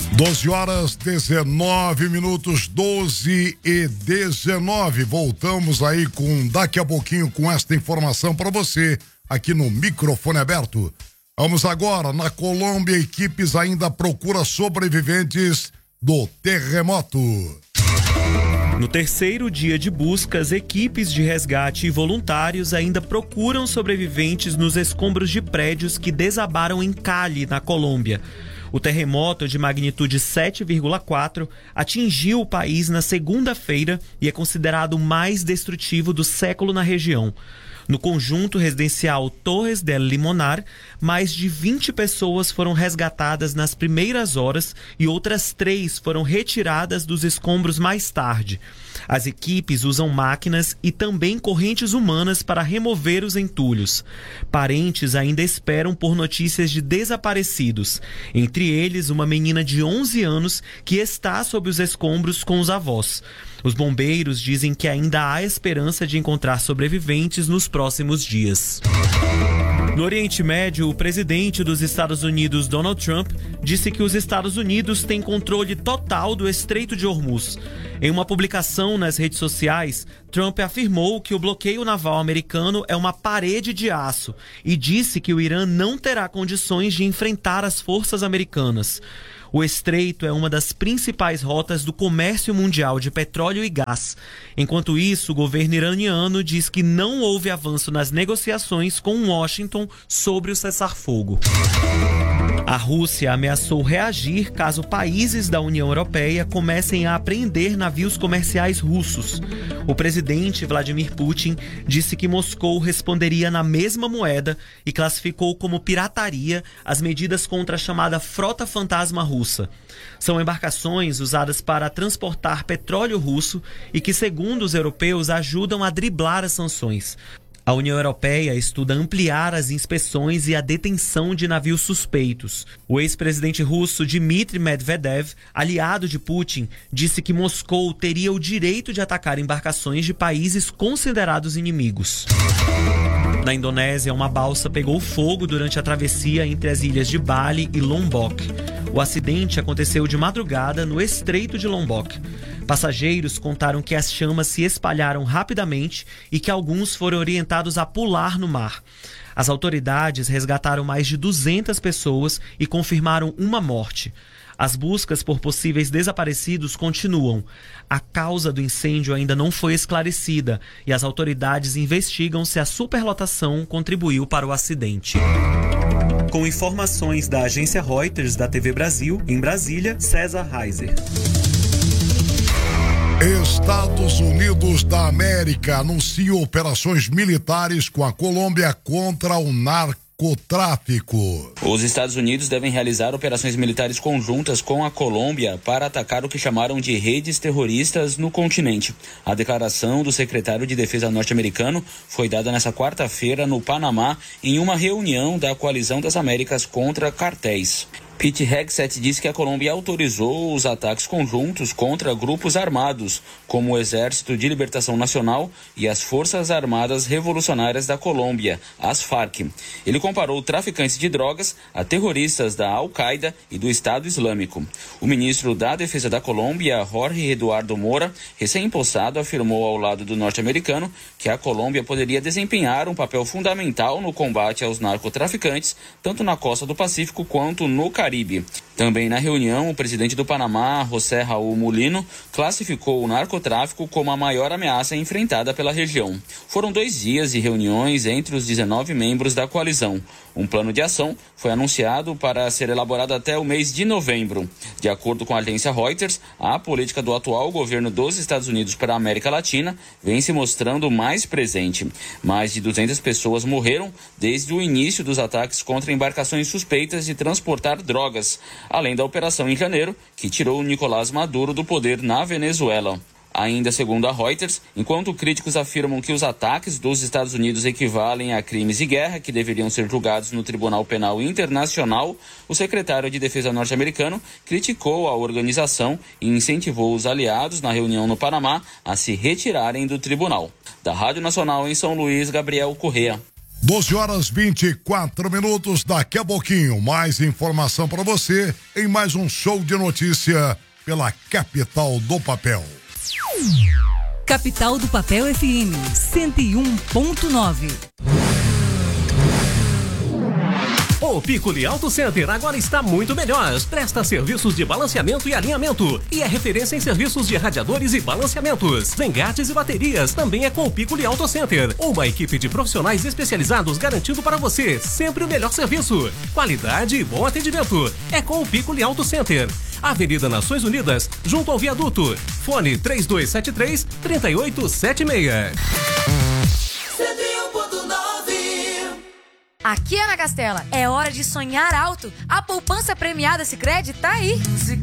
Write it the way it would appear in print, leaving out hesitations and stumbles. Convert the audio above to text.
12h19, 12h19. Voltamos aí daqui a pouquinho com esta informação para você aqui no microfone aberto. Vamos agora, na Colômbia, equipes ainda procuram sobreviventes do terremoto. No terceiro dia de buscas, equipes de resgate e voluntários ainda procuram sobreviventes nos escombros de prédios que desabaram em Cali, na Colômbia. O terremoto de magnitude 7,4 atingiu o país na segunda-feira e é considerado o mais destrutivo do século na região. No conjunto residencial Torres del Limonar, mais de 20 pessoas foram resgatadas nas primeiras horas e outras 3 foram retiradas dos escombros mais tarde. As equipes usam máquinas e também correntes humanas para remover os entulhos. Parentes ainda esperam por notícias de desaparecidos, entre eles uma menina de 11 anos que está sob os escombros com os avós. Os bombeiros dizem que ainda há esperança de encontrar sobreviventes nos próximos dias. No Oriente Médio, o presidente dos Estados Unidos, Donald Trump, disse que os Estados Unidos têm controle total do Estreito de Hormuz. Em uma publicação nas redes sociais, Trump afirmou que o bloqueio naval americano é uma parede de aço e disse que o Irã não terá condições de enfrentar as forças americanas. O estreito é uma das principais rotas do comércio mundial de petróleo e gás. Enquanto isso, o governo iraniano diz que não houve avanço nas negociações com Washington sobre o cessar-fogo. A Rússia ameaçou reagir caso países da União Europeia comecem a apreender navios comerciais russos. O presidente Vladimir Putin disse que Moscou responderia na mesma moeda e classificou como pirataria as medidas contra a chamada Frota Fantasma Russa. São embarcações usadas para transportar petróleo russo e que, segundo os europeus, ajudam a driblar as sanções. A União Europeia estuda ampliar as inspeções e a detenção de navios suspeitos. O ex-presidente russo Dmitry Medvedev, aliado de Putin, disse que Moscou teria o direito de atacar embarcações de países considerados inimigos. Na Indonésia, uma balsa pegou fogo durante a travessia entre as ilhas de Bali e Lombok. O acidente aconteceu de madrugada no Estreito de Lombok. Passageiros contaram que as chamas se espalharam rapidamente e que alguns foram orientados a pular no mar. As autoridades resgataram mais de 200 pessoas e confirmaram uma morte. As buscas por possíveis desaparecidos continuam. A causa do incêndio ainda não foi esclarecida e as autoridades investigam se a superlotação contribuiu para o acidente. Com informações da agência Reuters da TV Brasil, em Brasília, César Reiser. Estados Unidos da América anuncia operações militares com a Colômbia contra o narcotráfico. Os Estados Unidos devem realizar operações militares conjuntas com a Colômbia para atacar o que chamaram de redes terroristas no continente. A declaração do secretário de Defesa norte-americano foi dada nesta quarta-feira no Panamá em uma reunião da Coalizão das Américas contra cartéis. Pete Hegseth disse que a Colômbia autorizou os ataques conjuntos contra grupos armados, como o Exército de Libertação Nacional e as Forças Armadas Revolucionárias da Colômbia, as FARC. Ele comparou traficantes de drogas a terroristas da Al-Qaeda e do Estado Islâmico. O ministro da Defesa da Colômbia, Jorge Eduardo Moura, recém-impostado, afirmou ao lado do norte-americano que a Colômbia poderia desempenhar um papel fundamental no combate aos narcotraficantes, tanto na costa do Pacífico quanto no Caribe. Também na reunião, o presidente do Panamá, José Raul Mulino, classificou o narcotráfico como a maior ameaça enfrentada pela região. Foram 2 dias de reuniões entre os 19 membros da coalizão. Um plano de ação foi anunciado para ser elaborado até o mês de novembro. De acordo com a agência Reuters, a política do atual governo dos Estados Unidos para a América Latina vem se mostrando mais presente. Mais de 200 pessoas morreram desde o início dos ataques contra embarcações suspeitas de transportar drogas, além da operação em janeiro, que tirou Nicolás Maduro do poder na Venezuela. Ainda segundo a Reuters, enquanto críticos afirmam que os ataques dos Estados Unidos equivalem a crimes de guerra que deveriam ser julgados no Tribunal Penal Internacional, o secretário de Defesa norte-americano criticou a organização e incentivou os aliados na reunião no Panamá a se retirarem do tribunal. Da Rádio Nacional em São Luís, Gabriel Correa. 12h24. Daqui a pouquinho, mais informação para você em mais um show de notícia pela Capital do Papel. Capital do Papel FM 101.9. O Piccoli Auto Center agora está muito melhor. Presta serviços de balanceamento e alinhamento e é referência em serviços de radiadores e balanceamentos. Engates e baterias também é com o Piccoli Auto Center. Uma equipe de profissionais especializados garantindo para você sempre o melhor serviço. Qualidade e bom atendimento. É com o Piccoli Auto Center. Avenida Nações Unidas, junto ao viaduto. Fone 3273-3876. Aqui é na Castela, é hora de sonhar alto. A poupança premiada Sicredi tá aí.